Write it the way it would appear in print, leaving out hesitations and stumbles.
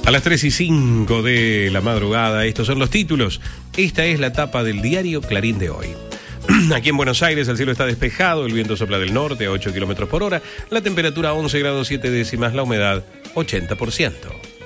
A las 3:05 de la madrugada, estos son los títulos. Esta es la tapa del diario Clarín de hoy. Aquí en Buenos Aires el cielo está despejado, el viento sopla del norte a 8 kilómetros por hora, la temperatura 11 grados 7 décimas, la humedad 80%.